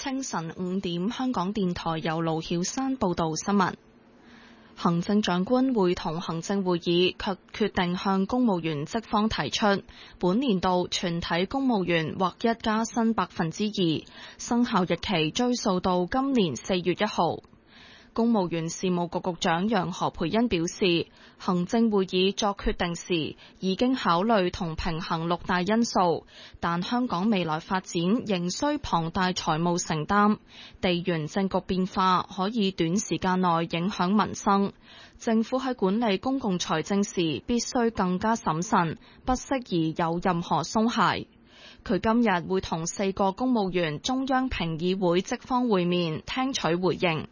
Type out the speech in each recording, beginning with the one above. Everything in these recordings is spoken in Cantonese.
清晨5點，香港電台由盧曉珊報道新聞。行政長官會同行政會議卻決定向公務員職方提出，本年度全體公務員劃一加薪2%，生效日期追溯到今年4月1號。公務員事務局局長楊何蓓茵表示，行政會議作決定時已經考慮同平衡6大因素，但香港未來發展仍需龐大財務承擔，地緣政局變化可以短時間內影響民生，政府喺管理公共財政時必須更加審慎，不適宜有任何鬆懈。佢今日會同4個公務員中央評議會職方會面，聽取回應。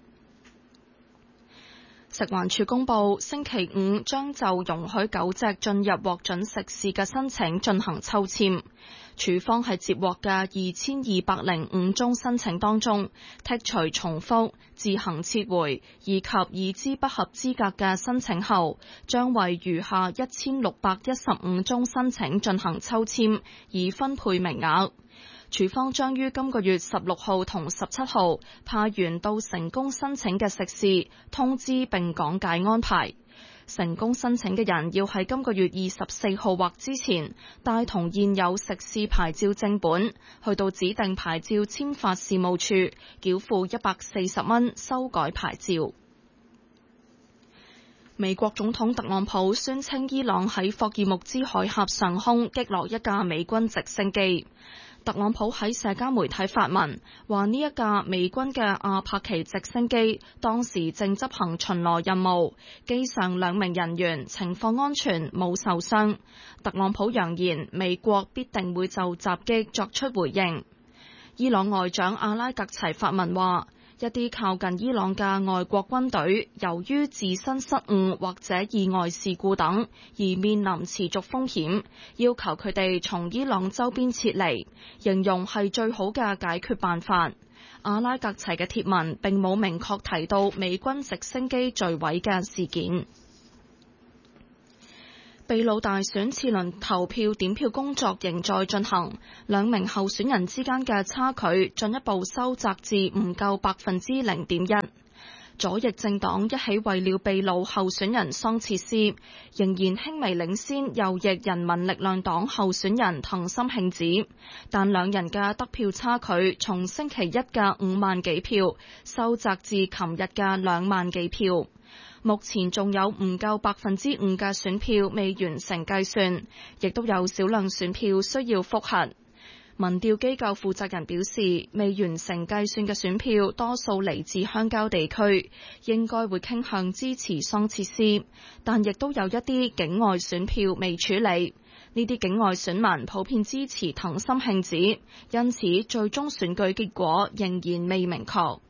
食環署公佈，星期5將就容許狗隻進入獲准食肆嘅申請進行抽籤。署方喺接獲嘅2205宗申請當中，剔除重複、自行撤回以及已知不合資格嘅申請後，將為餘下1615宗申請進行抽籤，以分配名額。署方將於今個月16號同17號派員到成功申請嘅食肆通知並講解安排。成功申請嘅人要喺今個月24號或之前帶同現有食肆牌照正本，去到指定牌照簽發事務處繳付140蚊修改牌照。美國總統特朗普宣稱伊朗喺霍爾木茲海峽上空擊落一架美軍直升機。特朗普喺社交媒體發文，話呢一架美軍嘅阿帕奇直升機當時正執行巡邏任務，機上2名人員情況安全，冇受傷。特朗普揚言美國必定會就襲擊作出回應。伊朗外長阿拉格齊發文話，一啲靠近伊朗嘅外國軍隊由於自身失誤或者意外事故等而面臨持續風險，要求佢哋從伊朗周邊撤離，形容係最好嘅解決辦法。阿拉格齊嘅貼文並冇明確提到美軍直升機墜毀嘅事件。秘魯大選次輪投票點票工作仍在進行，2名候選人之間嘅差距進一步收窄至唔夠0.1%。左翼政黨一起為了秘魯候選人桑切斯，仍然輕微領先右翼人民力量黨候選人藤森慶子，但2人嘅得票差距從星期一嘅5萬幾票收窄至琴日嘅2萬幾票。目前仲有唔夠5%嘅選票未完成計算，亦都有少量選票需要複核。民調機構負責人表示，未完成計算嘅選票多數嚟自鄉郊地區，應該會傾向支持桑切斯，但亦都有一啲境外選票未處理。呢啲境外選民普遍支持藤森慶子，因此最終選舉結果仍然未明確。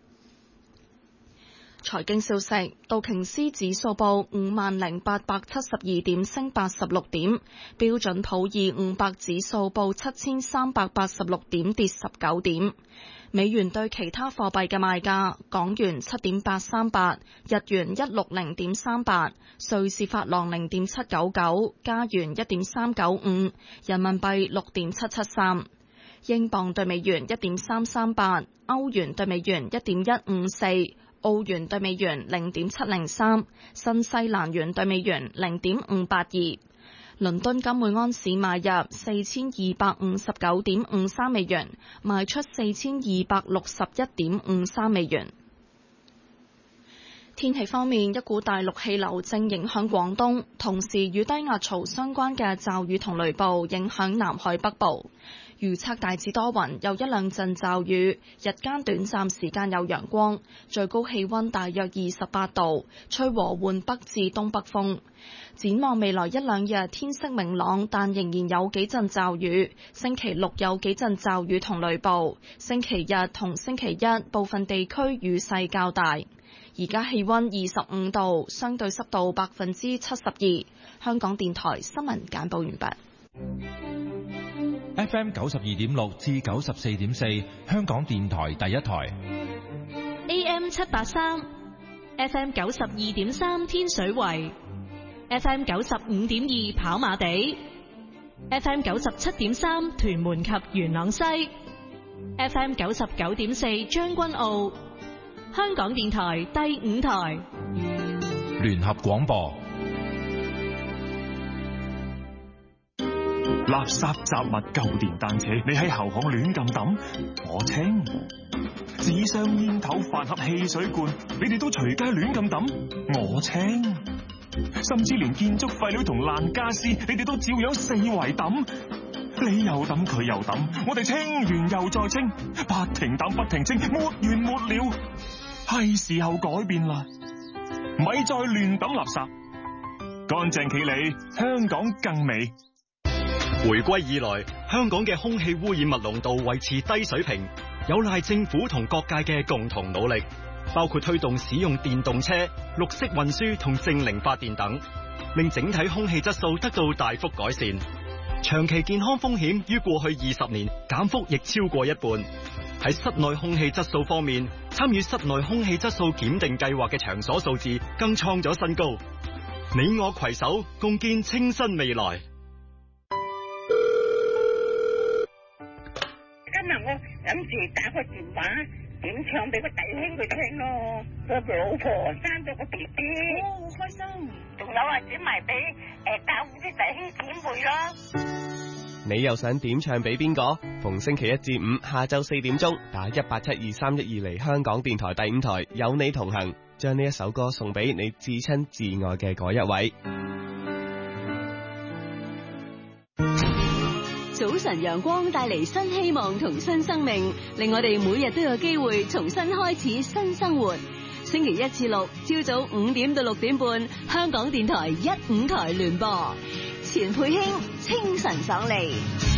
財經消息，道瓊斯指數報50,872點，升86點；標準普爾500指數報7386點，跌19點。美元對其他貨幣嘅賣價：港元7.838，日元160.38，瑞士法郎0.799，加元1.395，人民幣6.773，英鎊對美元1.338，歐元對美元1.154。澳元對美元0.703，新西蘭元對美元0.582。倫敦金每安士買入4259.53美元，賣出4261.53美元。天氣方面，一股大陸氣流正影響廣東，同時與低壓槽相關嘅驟雨同雷暴影響南海北部。預測大致多雲，有1-2陣驟雨，日間短暫時間有陽光，最高氣溫大約28度，吹和緩北至東北風。展望未來1-2日天色明朗，但仍然有幾陣驟雨。星期6有幾陣驟雨同雷暴，星期日同星期一部分地區雨勢較大。而家氣溫25度，相對濕度72%。香港電台新聞簡報完畢。 FM 92.6至94.4，香港電台第一台。 AM 783 ，FM 92.3天水圍，FM 95.2跑馬地，FM 97.3屯門及元朗西 FM 99.4將軍澳，香港電台第5台， 聯合廣播。 垃圾雜物舊電單車，你喺後巷亂咁抌，我清；紙箱煙頭飯盒汽水罐，你哋都隨街亂咁抌，我清；甚至連建築廢料同爛家私，你哋都照樣四圍抌。你又抌，佢又抌，我哋清完又再清，不停抌不停清，沒完沒了。係時候改變啦，咪再亂抌垃圾，乾淨企理，香港更美。 回歸以來，香港嘅空氣污染物濃度維持低水平，有賴政府同各界嘅共同努力，包括推動使用電動車、綠色運輸同淨零發電等，令整體空氣質素得到大幅改善。長期健康風險於過去20年減幅亦超過一半。喺室內空氣質素方面，參與室內空氣質素檢定計劃嘅場所數字更創咗新高。你我攜手共建清新未來。 今日我諗住打個電話點唱俾個弟兄佢聽咯，個老婆生咗個 BB， 好開心。仲有啊，點埋俾教會啲弟兄姊妹咯。 你又想點唱俾邊個？逢星期一至五下晝4點鐘，打1872312嚟香港電台第5台，有你同行，將呢一首歌送俾你至親至愛嘅嗰一位。 早晨陽光帶嚟新希望同新生命，令我哋每日都有機會重新開始新生活。星期一至六朝早5點到6點半，香港電台1、5台聯播。錢佩卿清晨爽利。